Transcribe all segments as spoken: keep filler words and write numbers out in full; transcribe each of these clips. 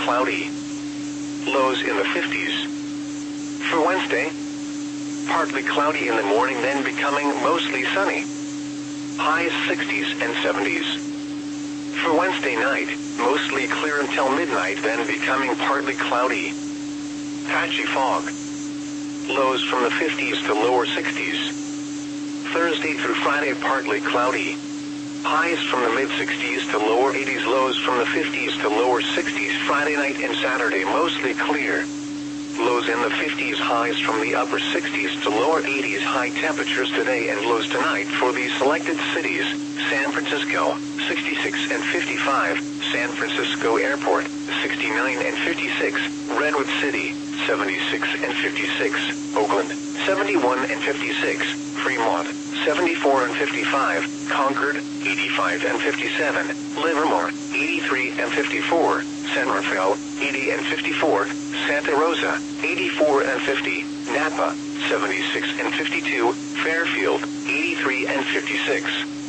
cloudy. Lows in the fifties. For Wednesday, partly cloudy in the morning, then becoming mostly sunny. Highs sixties and seventies. For Wednesday night, mostly clear until midnight, then becoming partly cloudy. Patchy fog. Lows from the fifties to lower sixties. Thursday through Friday, partly cloudy. Highs from the mid-sixties to lower eighties, lows from the fifties to lower sixties. Friday night and Saturday, mostly clear. Lows in the fifties, highs from the upper sixties to lower eighties. High temperatures today and lows tonight for the selected cities: San Francisco, sixty-six and fifty-five, San Francisco Airport, sixty-nine and fifty-six, Redwood City, seventy-six and fifty-six, Oakland, seventy-one and fifty-six, Fremont, seventy-four and fifty-five, Concord, eighty-five and fifty-seven, Livermore, eighty-three and fifty-four, San Rafael, eighty and fifty-four, Santa Rosa, eighty-four and fifty, Napa, seventy-six and fifty-two, Fairfield, eighty-three and fifty-six.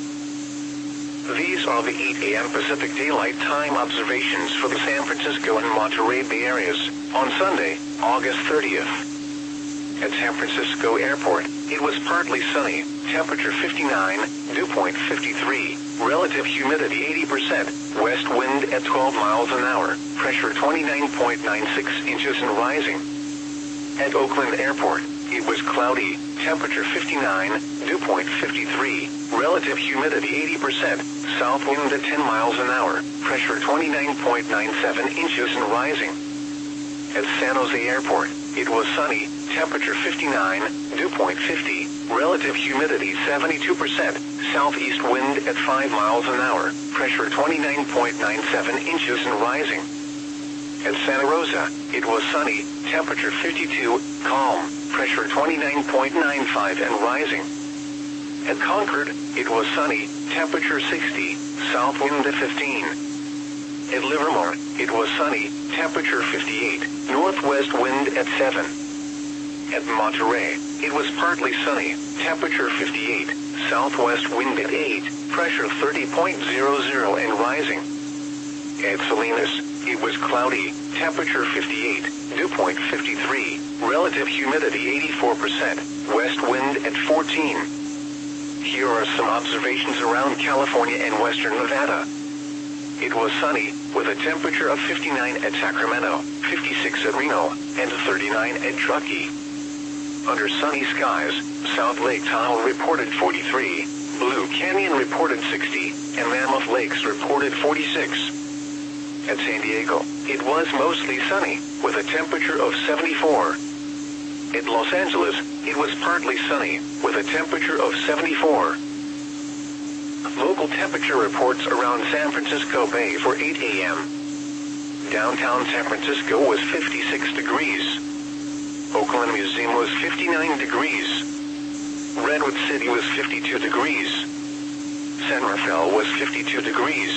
These are the eight A M Pacific Daylight Time observations for the San Francisco and Monterey Bay areas on Sunday, August thirtieth. At San Francisco Airport, it was partly sunny, temperature fifty-nine, dew point fifty-three, relative humidity eighty percent, west wind at twelve miles an hour, pressure twenty-nine point nine six inches and rising. At Oakland Airport, it was cloudy, temperature fifty-nine, dew point fifty-three, relative humidity eighty percent, south wind at ten miles an hour, pressure twenty-nine point nine seven inches and rising. At San Jose Airport, it was sunny, temperature fifty-nine, dew point fifty, relative humidity seventy-two percent, southeast wind at five miles an hour, pressure twenty-nine point nine seven inches and rising. At Santa Rosa, it was sunny, temperature fifty-two, calm, pressure twenty-nine point nine five and rising. At Concord, it was sunny, temperature sixty, south wind at fifteen. At Livermore, it was sunny, temperature fifty-eight, northwest wind at seven. At Monterey, it was partly sunny, temperature fifty-eight, southwest wind at eight, pressure thirty point zero zero and rising. At Salinas, it was cloudy, temperature fifty-eight, dew point fifty-three, relative humidity eighty-four percent, west wind at fourteen. Here are some observations around California and western Nevada. It was sunny, with a temperature of fifty-nine at Sacramento, fifty-six at Reno, and thirty-nine at Truckee. Under sunny skies, South Lake Tahoe reported forty-three, Blue Canyon reported sixty, and Mammoth Lakes reported forty-six. At San Diego, it was mostly sunny, with a temperature of seventy-four. At Los Angeles, it was partly sunny, with a temperature of seventy-four. Local temperature reports around San Francisco Bay for eight A M Downtown San Francisco was fifty-six degrees. Oakland Museum was fifty-nine degrees. Redwood City was fifty-two degrees. San Rafael was fifty-two degrees.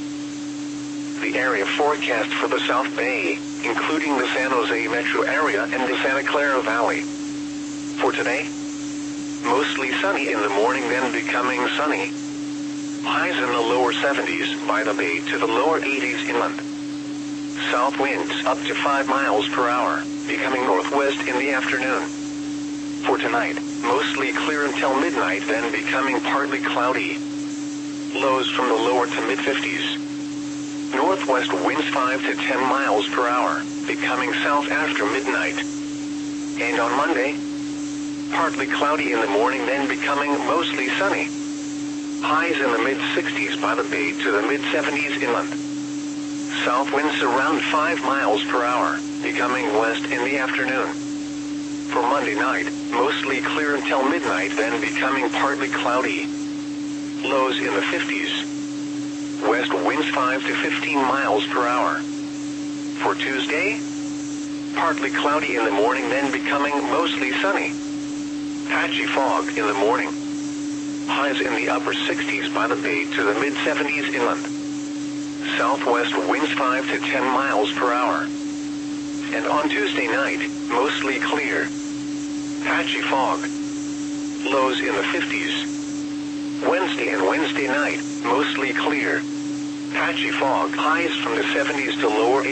The area forecast for the South Bay, including the San Jose metro area and the Santa Clara Valley. For today, mostly sunny in the morning, then becoming sunny. Highs in the lower seventies by the bay to the lower eighties inland. South winds up to five miles per hour, becoming northwest in the afternoon. For tonight, mostly clear until midnight, then becoming partly cloudy. Lows from the lower to mid-fifties. Northwest winds five to ten miles per hour, becoming south after midnight. And on Monday, partly cloudy in the morning, then becoming mostly sunny. Highs in the mid-sixties by the bay to the mid-seventies inland. South winds around five miles per hour, becoming west in the afternoon. For Monday night, mostly clear until midnight, then becoming partly cloudy. Lows in the fifties. West winds five to fifteen miles per hour. For Tuesday, partly cloudy in the morning, then becoming mostly sunny. Patchy fog in the morning. Highs in the upper sixties by the bay to the mid-seventies inland. Southwest winds five to ten miles per hour. And on Tuesday night, mostly clear. Patchy fog. Lows in the fifties. Wednesday and Wednesday night, mostly clear. Patchy fog. Highs from the seventies to lower